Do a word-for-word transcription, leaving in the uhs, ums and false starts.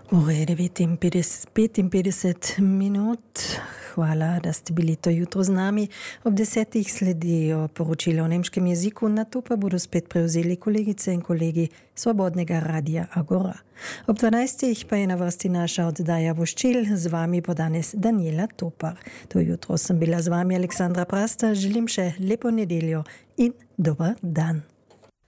Ure devetinpetdeset, petinpetdeset minut. Hvala, da ste bili to jutro z nami. Ob desetih sledijo poročila o nemškem jeziku, na to pa bodo spet prevzeli kolegice in kolegi Svobodnega radia Agora. Ob dvanajstih pa je na vrsti naša oddaja Voščil, z vami bo danes Daniela Topar. To jutro sem bila z vami Aleksandra Prasta, želim še lepo nedeljo in dober dan.